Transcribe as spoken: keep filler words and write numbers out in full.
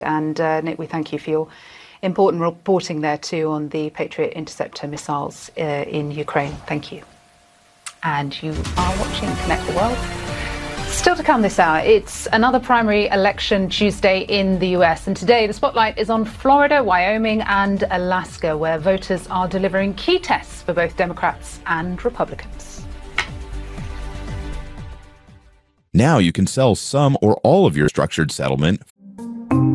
And uh, Nick, we thank you for your important reporting there too on the Patriot interceptor missiles uh, in Ukraine. Thank you. And you are watching Connect the World. Still to come this hour, it's another primary election Tuesday in the U S. And today the spotlight is on Florida, Wyoming and Alaska, where voters are delivering key tests for both Democrats and Republicans. Now you can sell some or all of your structured settlement